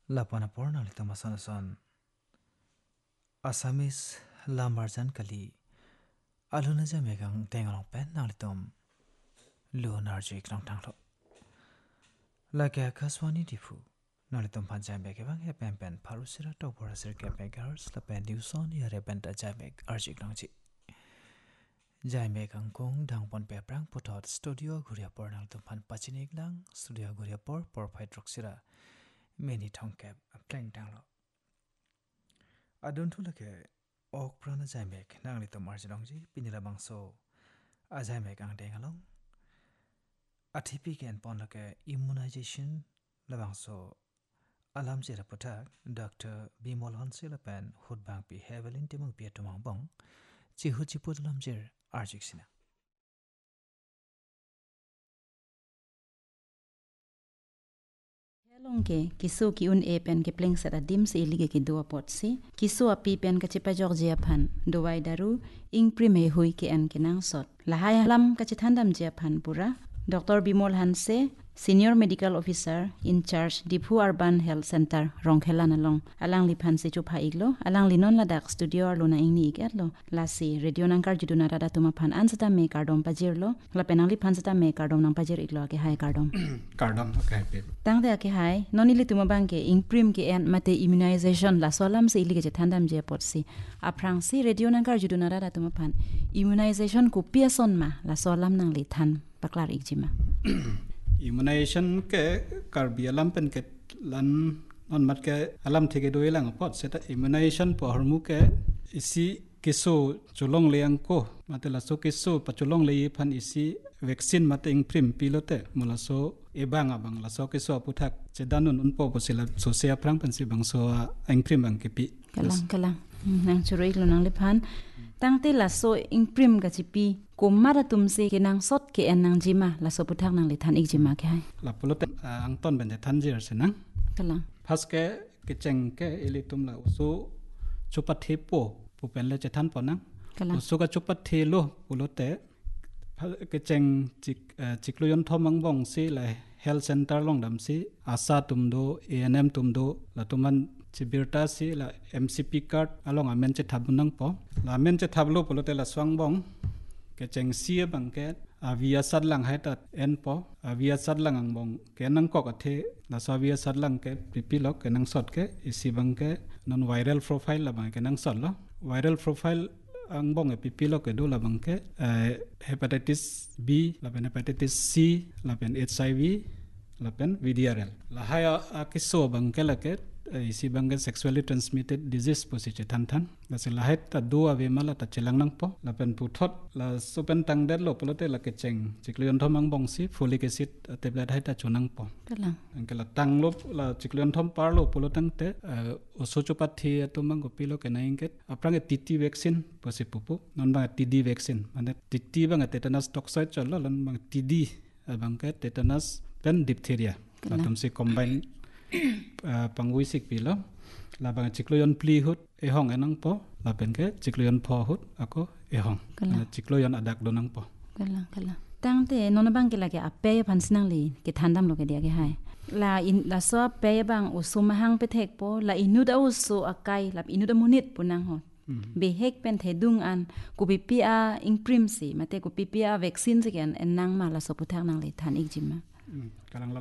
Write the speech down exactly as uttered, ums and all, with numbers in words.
Lapana porna li tama sana son Assamese lambarjan kali aluna jamegang tengalong pen nang litom luonarji knang tanglo lage akaswani difu nang litom panjang bege bang he pen pen parusira topora sir ke begars la pen diuson yare pen ta jamek arji knangji jamegang kong dang pon pe prang putot studio guria por nang litom pan pachinik lang studio guria por por phai troksira meni thongkep pleng tanglo adon thulake ok prana jamek nang litom arjilongji pinila bangso ajamek ang dengalong athipi ken ponlake immunization labangso alam jera patak Doctor Bimol Hansela pen hutbang pi hevelin timung pi tumang bong chihu chiput lamjer arjiksina Longke kiso ki un e pen ke pleng sara dim se ilige ki dua pot si kiso api pen ka chipa Georgia phan duwai daru ing prime hui ke an kinang sot lahai lam ka chithandam je phan pura Doctor Bimol Hanse Senior Medical Officer in charge Diphu Urban Health Center Rongkhelan along alang liphan se chupa iglo alang linon ladak studio arlona ingni ikatlo lasi radio nangkar juduna rada tuma phan ansata me kardom pajirlo la penang liphan sata me kardom nang pajir iglo ke hai kardom kardom ke pe tang de ke hai nonili tuma bangke ingprim ke en mate immunization la solam se ilige je thandam je potsi aprang si radio nangkar juduna rada tuma phan immunization ku piason ma la solam nang li than paklar ikjima immunization ke karbialam pen ke lan non mat ke alam theke do elang pot seta immunization po hormu ke isi kiso chulong leang ko matela so kiso pachulong le phan isi vaccine mate ingprim pilote molaso ebang abang la so kiso puthak chedanun unpo posila so se aprang pen si bangso ingprim ang ke pi kalang kalang nang churoi lo nang le phan tangte la so ingprim ga chipi kumara tumse ke nang sot ke en nang jima la so puthak nang le than ik jima ke hai la pulote ang ton ben je than jer senang kalang phas ke ke cheng ke eli tum la so chupat the po pu pen le je than ponang kalang so ga chupat the lo pulote ke cheng chik chikloyon thomang bong si la health center long dam si asa tum do anm tum do la tuman chibirta si la mcp card along amen che thabunang po la amen che thablo pulote la swang bong ke cheng sia bang ke avia sadlang hai ta en po avia sadlang ang bong ke nang ko ka the la so avia sadlang ke pipilok ke nang sot ke isi bang ke non viral profile la bang ke nang sot lo viral profile ang bong e pipilok ke do la bang ke hepatitis B la ben hepatitis C la ben H I V la ben V D R L la haya akiso bang ke la ke isi bang sexually transmitted disease posi che than than la se la het ta do ave mala ta chelang nang po la pen pu thot la so pen tang det lo polote la ke cheng chiklion thomang bong si folic acid tablet hai ta chunang po kalang angke la tang lo la chiklion thom par lo polotang te osochopathi atumang go pilo ke nainget aprang tt vaccine posi pupu non ba td vaccine mane tt bang tetanus toxoid chol lo lan bang td bang ke tetanus pen diphtheria la tum se combine pangwisik pilo la bang chikloyon pli hut e hong enang po la pen ke chikloyon pho hut ako e hong chikloyon adak donang po kala kala tangte nona bang ke lage ape phan sinang li ke thandam lo ke dia ke hai la in la so pe bang usuma hang pe thek po la inuda usu akai la inuda munit punang ho be hek pen thedung an kupipia ingprim si mate kupipia vaccine sigen en nang ma la so puthak nang le than ik jima kalang